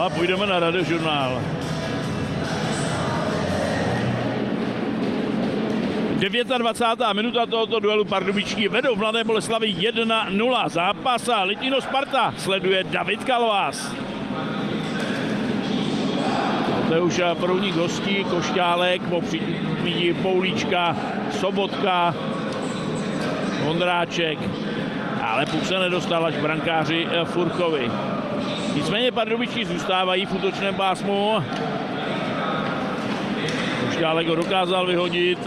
a půjdeme na Radiožurnál. 29. minuta tohoto duelu pardubičtí vedou v Mladé Boleslavi 1-0. Zápas a Litino Sparta sleduje David Kalvás. To je už první hostí, Košťálek, po přijmí Poulíčka, Sobotka, Vondráček, ale puk se nedostal až brankáři Furchovi. Nicméně pardubičtí zůstávají v útočném pásmu. Košťálek ho dokázal vyhodit.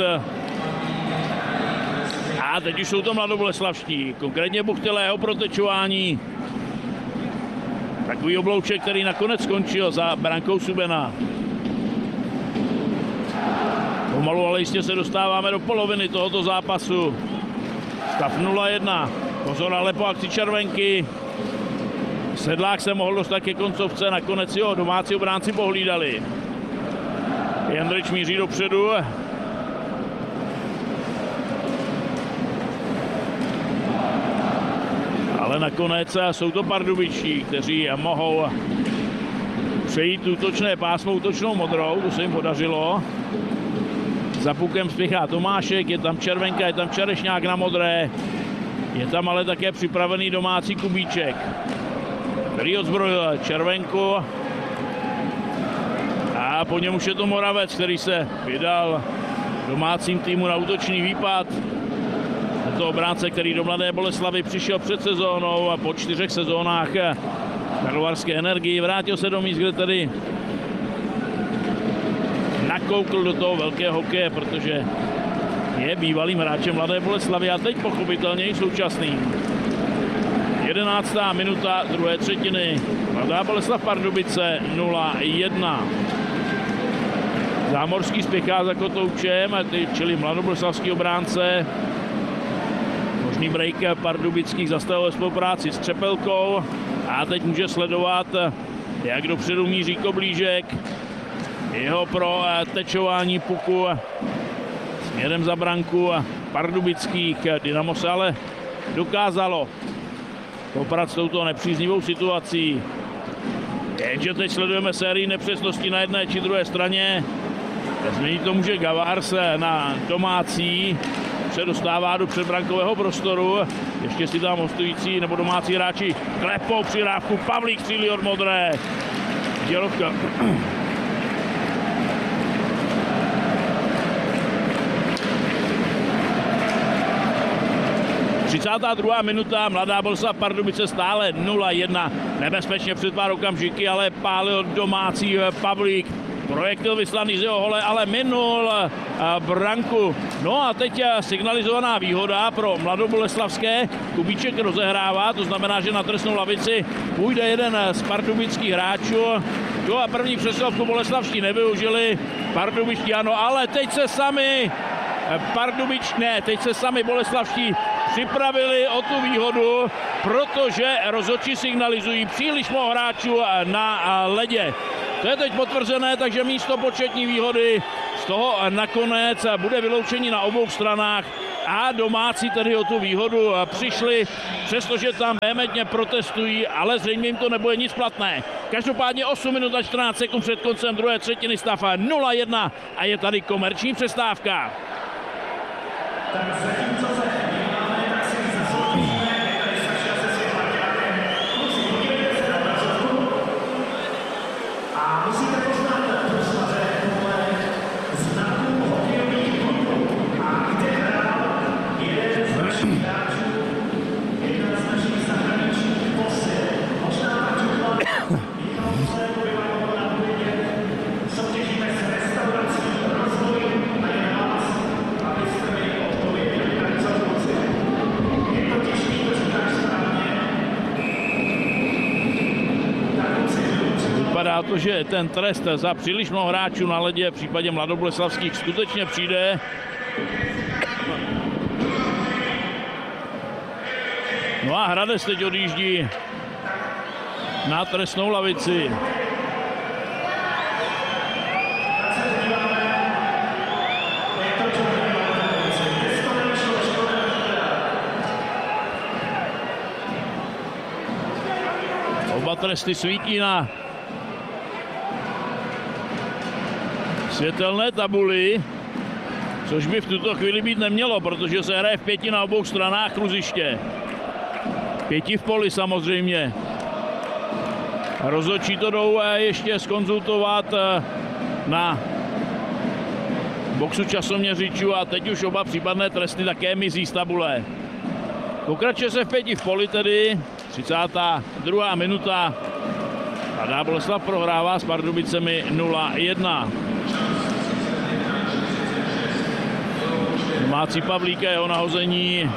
A teď už jsou to mladoboleslavští, konkrétně Buchtelého protečování. Takový oblouček, který nakonec skončil za brankou Subena. Pomalu, ale jistě se dostáváme do poloviny tohoto zápasu. Stav 0-1. Pozor ale po akci červenky. Sedlák se mohl dostat ke koncovce, nakonec jeho domácí obránci pohlídali. Jendrič míří dopředu. Ale nakonec jsou to pardubičtí, kteří mohou přejít útočné pásmo útočnou modrou, to se jim podařilo. Za pukem spěchá Tomášek, je tam Červenka, je tam Čerešňák na modré. Je tam ale také připravený domácí Kubíček, který odzbrojil Červenku. A po něm už je to Moravec, který se vydal domácím týmu na útočný výpad. Je to obránce, který do Mladé Boleslavy přišel před sezónou a po 4 sezónách Karlovarské Energii vrátil se do míst, kde tedy nakoukl do toho velkého hokeje, protože je bývalým hráčem Mladé Boleslavy a teď pochopitelně i současným. 11. minuta druhé třetiny. Mladá Boleslav Pardubice 0-1. Zámorský spěchá za Kotoučem, čili mladoboleslavský obránce. Možný break pardubických zastavil spolupráci s Třepelkou a teď může sledovat, jak dopředu míří Koblížek. Jeho pro tečování puku směrem za branku pardubických. Dynamo se ale dokázalo poprat s touto nepříznivou situací. Jenže teď sledujeme sérii nepřesností na jedné či druhé straně. Změnit to může Gavars na domácí. Se dostává do předbrankového prostoru. Ještě si tam hostující nebo domácí hráči klepou přirávku. Pavlík střílí od modré. Dělovka. Třicátá druhá minuta, Mladá Boleslav Pardubice stále 0-1. Nebezpečně před pár okamžiky, ale pálil domácí Pavlík. Projektil vyslaný z jeho hole, ale minul branku. No a teď signalizovaná výhoda pro mladoboleslavské. Kubíček rozehrává, to znamená, že na trestnou lavici půjde jeden z pardubických hráčů. Jo a první přesilovku boleslavští nevyužili, pardubičtí ano, ale teď se sami boleslavští připravili o tu výhodu, protože rozhodčí signalizují příliš mnoho hráčů na ledě. To je teď potvrzené, takže místo početní výhody z toho nakonec bude vyloučení na obou stranách a domácí tedy o tu výhodu přišli, přestože tam vehementně protestují, ale zřejmě jim to nebude nic platné. Každopádně 8 minut a 14 sekund před koncem druhé třetiny, stav 0-1 a je tady komerční přestávka. Vypadá to, že ten trest za příliš mnoho hráčů na ledě v případě mladoboleslavských skutečně přijde. No a Hradec teď odjíždí na trestnou lavici. Oba tresty svítí na světelné tabuli, což by v tuto chvíli být nemělo, protože se hraje v 5 na obou stranách kluziště. 5 v poli samozřejmě. Rozhodčí to jdou ještě zkonzultovat na boxu časoměřičů a teď už oba případné tresty také mizí z tabule. Pokračuje se v 5 v poli tedy, 32. minuta. Mladá Boleslav prohrává s Pardubicemi 0-1. Domácí Pavlík a jeho nahození.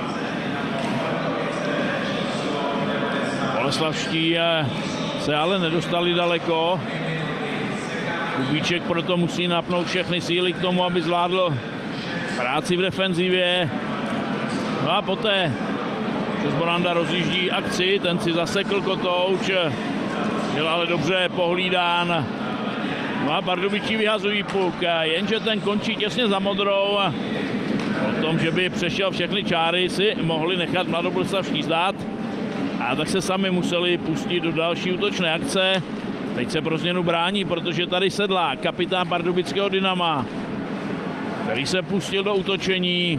Boleslavští se ale nedostali daleko. Kubíček proto musí napnout všechny síly k tomu, aby zvládl práci v defenzivě. No a poté Zboranda rozjíždí akci, ten si zasekl Kotouč, byl ale dobře pohlídán. No a Pardubičí vyhazují puk, jenže ten končí těsně za modrou. O tom, že by přešel všechny čáry, si mohli nechat mladoboleslavští zdát. A tak se sami museli pustit do další útočné akce. Teď se pro změnu brání, protože tady Sedlák, kapitán pardubického Dynama, který se pustil do útočení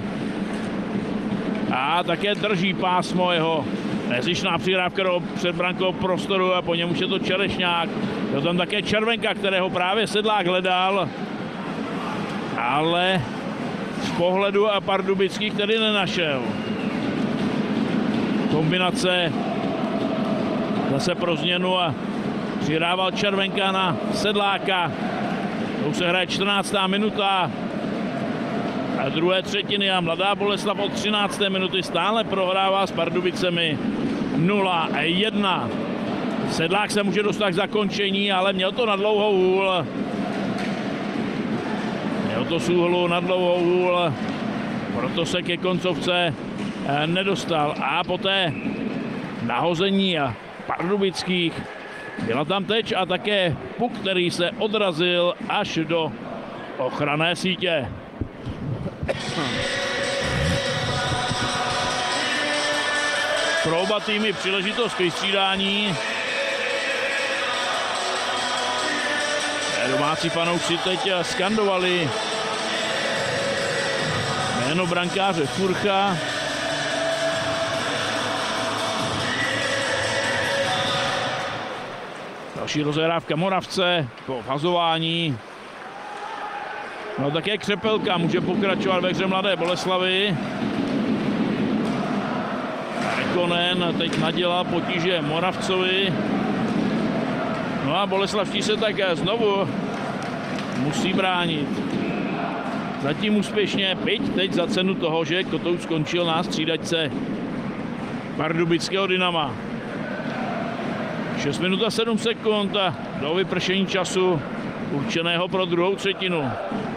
a také drží pásmo jeho nezištná přihrávka do předbrankového prostoru a po něm už je to Čerešňák. Je tam také červenka, kterého právě Sedlák hledal, ale z pohledu a pardubických tedy nenašel. Kombinace zase pro změnu a přihrával červenka na Sedláka. To se hraje 14. minuta a druhé třetiny a Mladá Boleslav od 13. minuty stále prohrává s Pardubicemi 0-1. Sedlák se může dostat k zakončení, ale měl to na dlouhou hůl. Měl to z úhlu na dlouhou hůl, proto se ke koncovce nedostal. A poté nahození pardubických. Byla tam teč a také puk, který se odrazil až do ochranné sítě. Pro oba týmy příležitost k vystřídání. Domácí fanoušci teď skandovali jméno brankáře Furcha. Další rozehrávka Moravce po fazování. No také Křepelka může pokračovat ve hře Mladé Boleslavy. Rekonen teď nadělal potíže Moravcovi. No a Boleslavští se tak znovu musí bránit. Zatím úspěšně, byť teď za cenu toho, že Kotouč skončil na střídačce pardubického Dynama. 6 minut a 7 sekund do vypršení času určeného pro druhou třetinu.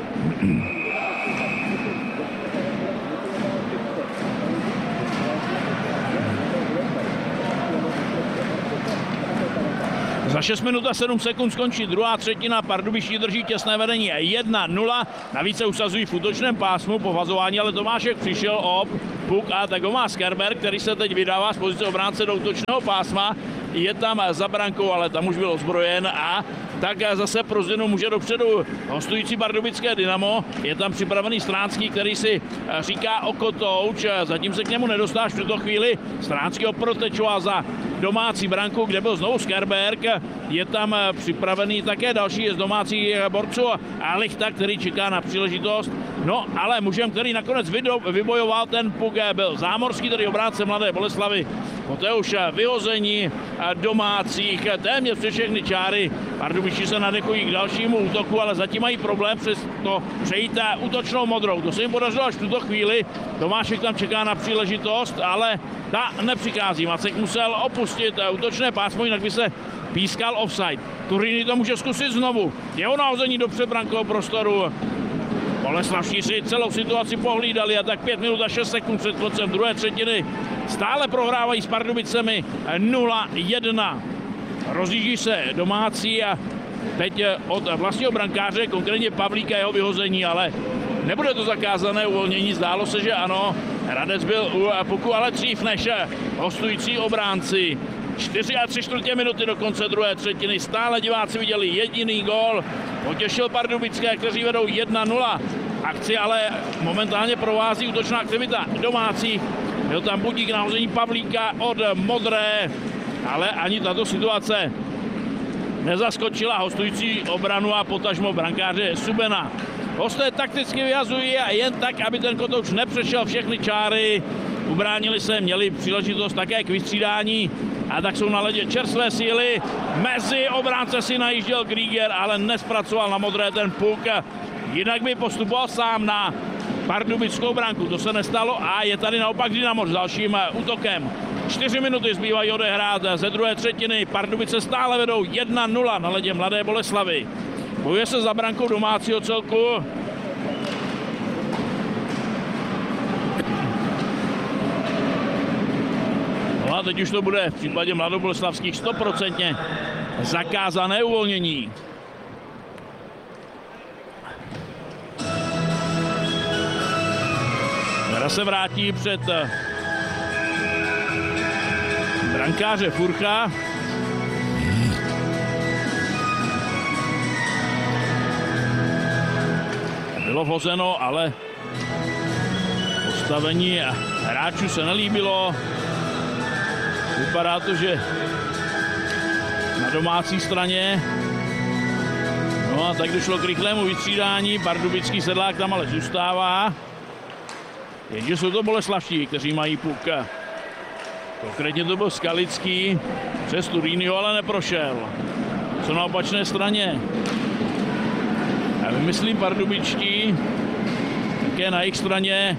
Za 6 minut a 7 sekund skončí druhá třetina, Pardubičtí drží těsné vedení 1-0, navíc se usazují v útočném pásmu po fazování, ale Tomášek přišel o puk a tak ho má Skerber, který se teď vydává z pozice obránce do útočného pásma, je tam za brankou, ale tam už byl ozbrojen a tak zase pro změnu může dopředu hostující pardubické Dynamo. Je tam připravený Stránský, který si říká o Kotouč, zatím se k němu nedostáš v tuto chvíli. Stránský ho protečoval za domácí branku, kde byl znovu Skerberg. Je tam připravený také další z domácích borců a Lichta, který čeká na příležitost. No, ale mužem, který nakonec vybojoval ten puk, byl Zámorský, tedy obránce Mladé Boleslavy. Poté už vyhození domácích téměř přes všechny čáry. Pardubičtí se nadechují k dalšímu útoku, ale zatím mají problém přes to přejít útočnou modrou. To se jim podařilo až v tuto chvíli. Tomášek tam čeká na příležitost, ale ta nepřichází. Macek musel opustit útočné pásmo, jinak by se pískal offside. Turini to může zkusit znovu. Jeho nahození do předbrankového prostoru. Boleslavští si celou situaci pohlídali a tak 5 minut a 6 sekund před koncem druhé třetiny stále prohrávají s Pardubicemi 0-1. Rozjíždí se domácí a teď od vlastního brankáře, konkrétně Pavlíka, jeho vyhození, ale nebude to zakázané uvolnění. Zdálo se, že ano. Radec byl u puku, ale dřív než hostující obránci. 4,75 minuty do konce druhé třetiny. Stále diváci viděli jediný gól. Potěšil Pardubické, kteří vedou 1-0. Akci ale momentálně provází útočná aktivita domácích. Byl tam budík na hození Pavlíka od Modré, ale ani tato situace nezaskočila hostující obranu a potažmo brankáře Subena. Hosté takticky vyhazují a jen tak, aby ten kotouč nepřešel všechny čáry. Ubránili se, měli příležitost také k vystřídání a tak jsou na ledě čerstvé síly. Mezi obránce si najížděl Grieger, ale nespracoval na Modré ten puk. Jinak by postupoval sám na pardubickou branku. To se nestalo a je tady naopak Dynamo s dalším útokem. 4 minuty zbývají odehrát ze druhé třetiny. Pardubice stále vedou 1-0 na ledě Mladé Boleslavi. Bojuje se za brankou domácího celku. No a teď už to bude v případě mladoboleslavských 100% zakázané uvolnění. Hra se vrátí před brankáře Furcha. Bylo vhozeno, ale postavení hráčů se nelíbilo. Vypadá to, že na domácí straně. No a tak došlo k rychlému vystřídání. Pardubický sedlák tam ale zůstává. Jenže jsou to boleslavští, kteří mají puk. Konkrétně to byl Skalický. Přes Turínio ale neprošel. Co na opačné straně? Já vymyslím pardubičtí. Také na jejich straně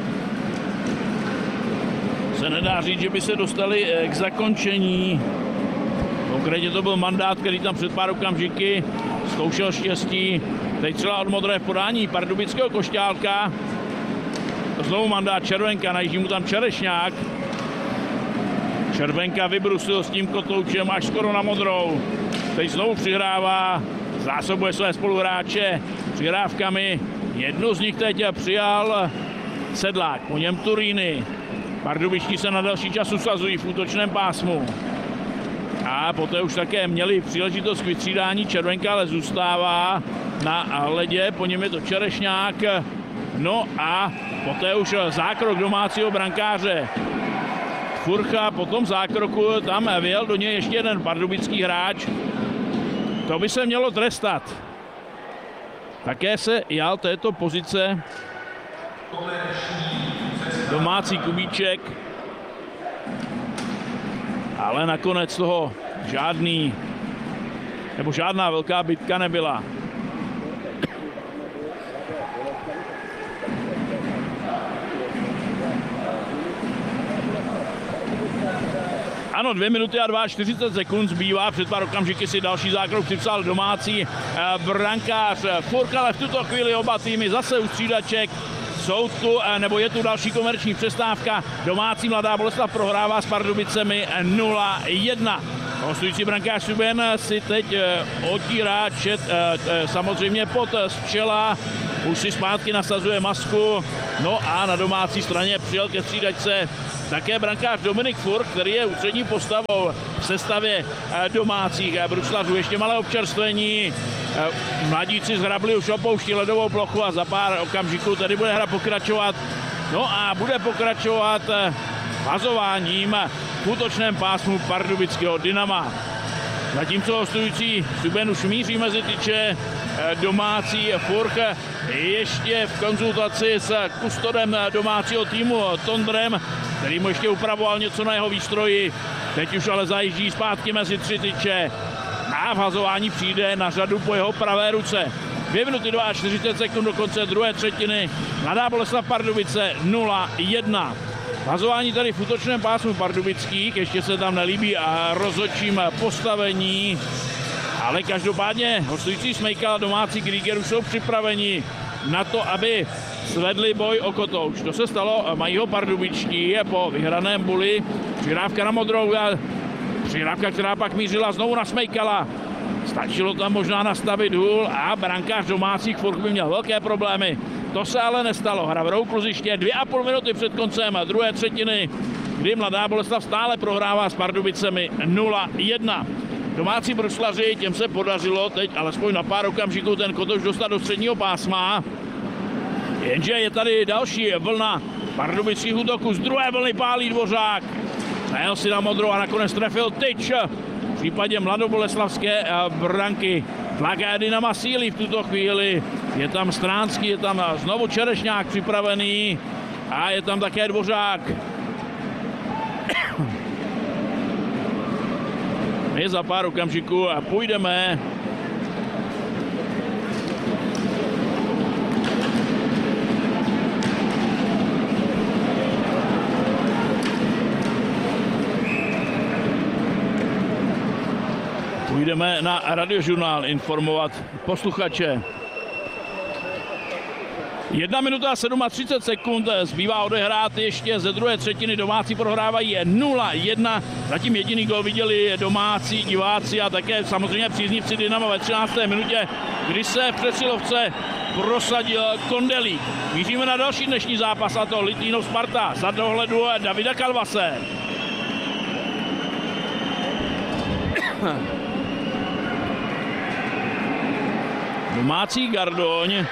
se nedá říct, že by se dostali k zakončení. Konkrétně to byl Mandát, který tam před pár okamžiky zkoušel štěstí. Teď třeba od Modré v podání pardubického Košťálka. Znovu Mandát, Červenka, najíždí mu tam Čerešňák. Červenka vybrusil s tím kotoučem až skoro na Modrou. Teď znovu přihrává, zásobuje své spoluhráče přihrávkami. Jednu z nich teď přijal Sedlák, po něm Turíny. Pardubičtí se na další čas usazují v útočném pásmu. A poté už také měli příležitost k vystřídání. Červenka ale zůstává na ledě, po něm je to Čerešňák. No a poté už zákrok domácího brankáře Furcha, po tom zákroku tam vyjel do něj ještě jeden pardubický hráč. To by se mělo trestat. Také se jal této pozice domácí Kubíček, ale nakonec toho žádná velká bitka nebyla. Ano, 2 minuty a 42 sekund zbývá. Před pár okamžiky si další zákrok připsal domácí brankář Furch, ale v tuto chvíli oba týmy zase u střídaček. Jsou tu, nebo je tu další komerční přestávka. Domácí Mladá Boleslav prohrává s Pardubicemi 0-1. Hostující brankář Suben si teď otírá samozřejmě pot z čela. Už si zpátky nasazuje masku. No a na domácí straně přijel ke střídačce také brankář Dominik Furch, který je ústřední postavou v sestavě domácích bruslařů. Ještě malé občerstvení. Mladíci z Hrabli už opouští ledovou plochu a za pár okamžiků tady bude hra pokračovat. No a bude pokračovat vazováním v útočném pásmu pardubického Dynama. Zatímco hostující Suben už míří mezi tyče, domácí Furch ještě v konzultaci s kustodem domácího týmu Tondrem, který mu ještě upravoval něco na jeho výstroji. Teď už ale zajíždí zpátky mezi 3 tyče. A vhazování přijde na řadu po jeho pravé ruce. 2 minuty 42 sekund do konce druhé třetiny. Mladá Boleslav Pardubice 0-1. Vhazování tady v útočném pásmu pardubických, ještě se tam nelíbí a rozhodčím postavení. Ale každopádně hostující Smejkal a domácí Grieger už jsou připraveni na to, aby svedli boj o kotouč. To se stalo, mají ho pardubičtí po vyhraném buli. Přihrávka na Modrou, přihrávka, která pak mířila znovu na Smejkala. Stačilo tam možná nastavit hůl a brankář domácích Furch by měl velké problémy. To se ale nestalo. Hra v rohu kluziště 2,5 minuty před koncem druhé třetiny. kdy Mladá Boleslav stále prohrává s Pardubicemi 0-1. Domácí bruslaři, těm se podařilo teď alespoň na pár okamžiků ten kotouč dostat do středního pásma. Jenže je tady další vlna pardubických útoků. Z druhé vlny pálí Dvořák. Najel si na modrou a nakonec trefil tyč. V případě mladoboleslavské branky tlak Dynama sílí v tuto chvíli. Je tam Stránský, je tam znovu Čerešňák připravený a je tam také Dvořák. My za pár okamžiků půjdeme na Radiožurnál informovat posluchače. 1 minuta a 37 sekund zbývá odehrát ještě ze druhé třetiny. Domácí prohrávají 0-1. Zatím jediný gol viděli domácí diváci a také samozřejmě příznivci Dynama ve 13. minutě, kdy se v přesilovce prosadil Kondelík. Míříme na další dnešní zápas, a to Litvínov Sparta za dohledu Davida Kalvase. Domácí Gardoň.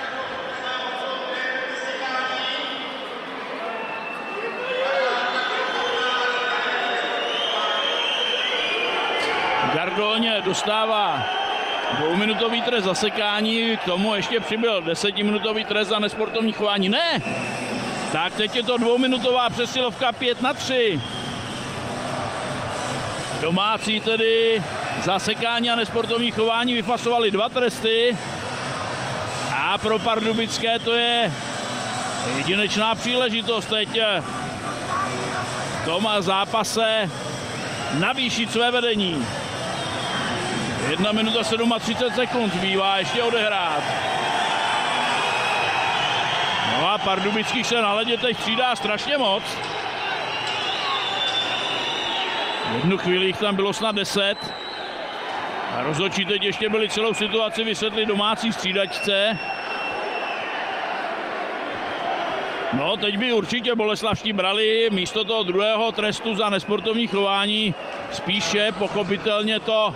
Gardoň dostává 2minutový trest za sekání, k tomu ještě přibyl 10minutový trest za nesportovní chování. Ne! Tak teď je to 2minutová přesilovka 5-3. Domácí tedy za sekání a nesportovní chování vyfasovali 2 tresty. A pro pardubické to je jedinečná příležitost teď v tom zápase navýšit své vedení. 1 minuta 37 sekund zbývá ještě odehrát. No a pardubických se na ledě teď přidá strašně moc. Jednu chvíli jich tam bylo snad 10. A rozhodčí teď ještě byli celou situaci vysvětlit domácí střídačce. No, teď by určitě boleslavští brali místo toho druhého trestu za nesportovní chování spíše pochopitelně to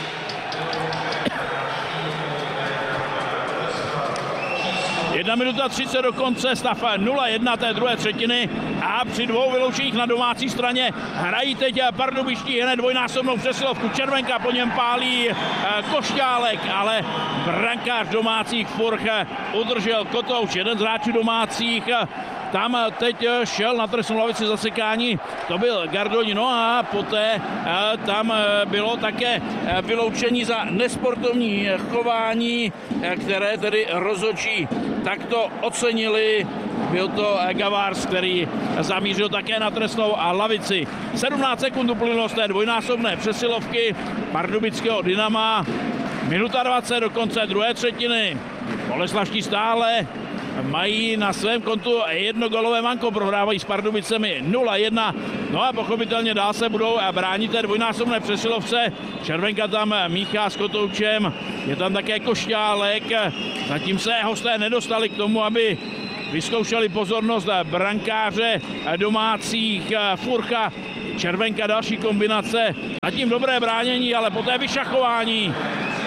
Jedna minuta 30 do konce, stav 0-1 té druhé třetiny a při 2 vyloučeních na domácí straně hrají teď pardubičtí hned dvojnásobnou přesilovku. Červenka po něm pálí Košťálek, ale brankář domácích Furch udržel Kotouč, jeden z hráčů domácích. Tam teď šel na trestnou lavici zasekání, to byl Gardoň, no a poté tam bylo také vyloučení za nesportovní chování, které tedy rozhodčí takto ocenili. Byl to Gavárs, který zamířil také na trestnou lavici. 17 sekund uplynulo z té dvojnásobné přesilovky pardubického Dynama. Minuta 20 do konce druhé třetiny. Boleslavští stále mají na svém kontu jednogolové manko, prohrávají s Pardubicemi 0-1. No a pochopitelně dál se budou bránit té dvojnásobné přesilovce. Červenka tam míchá s Kotoučem, je tam také Košťálek. Zatím se hosté nedostali k tomu, aby vyzkoušeli pozornost brankáře domácích Furcha. Červenka další kombinace, zatím dobré bránění, ale poté vyšachování.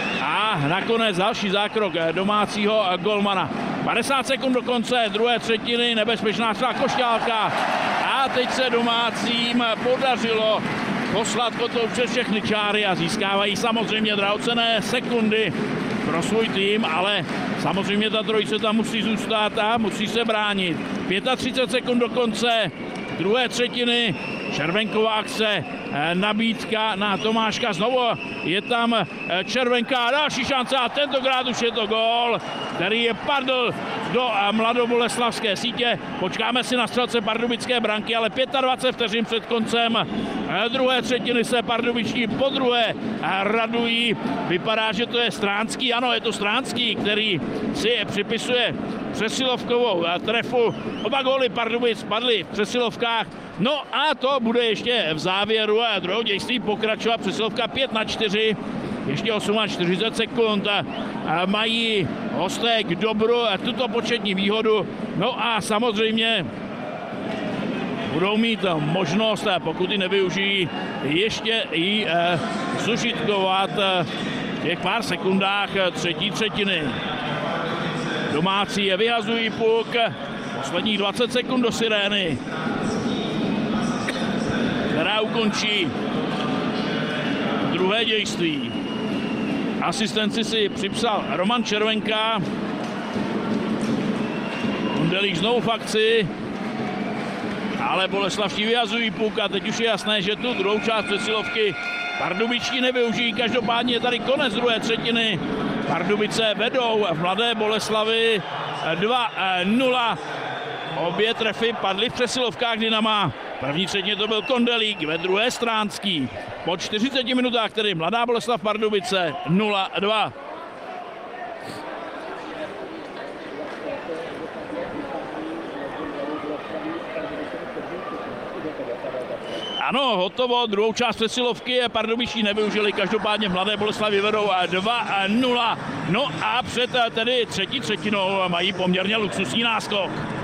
A nakonec další zákrok domácího golmana. 50 sekund do konce druhé třetiny, nebezpečná střela Košťálka. A teď se domácím podařilo poslat Kotouč přes všechny čáry a získávají samozřejmě drahocenné sekundy pro svůj tým, ale samozřejmě ta trojice tam musí zůstat a musí se bránit. 35 sekund do konce druhé třetiny, Červenková akce, nabídka na Tomáška, znovu je tam Červenka, další šance a tentokrát už je to gól, který je padl do mladoboleslavské sítě. Počkáme si na střelce pardubické branky, ale 25 vteřin před koncem druhé třetiny se pardubičtí podruhé radují. Vypadá, že to je Stránský, ano, je to Stránský, který si připisuje přesilovkovou trefu. Oba góly Pardubic padly v přesilovkách. No a to bude ještě v závěru druhého dějství pokračovat. Přesilovka 5-4, ještě 48 sekund. Mají hosté k dobru tuto početní výhodu. No a samozřejmě budou mít možnost, pokud ji nevyužijí, ještě ji zužitkovat v těch pár sekundách třetí třetiny. Domácí vyhazují puk, posledních 20 sekund do sirény, která ukončí druhé dějství. Asistenci si připsal Roman Červenka. Kondelík znovu v akci, ale Boleslavští vyhazují puk a teď už je jasné, že tu druhou část přesilovky pardubičtí nevyužijí. Každopádně je tady konec druhé třetiny. Pardubice vedou v Mladé Boleslavi 2-0. Obě trefy padly v přesilovkách Dynama. První třetině to byl Kondelík, ve druhé Stránský. Po 40 minutách tedy Mladá Boleslav Pardubice 0-2. Ano, hotovo, druhou část přesilovky pardubičtí nevyužili, každopádně v Mladé Boleslavi vedou 2-0. No a před tedy třetí třetinou mají poměrně luxusní náskok.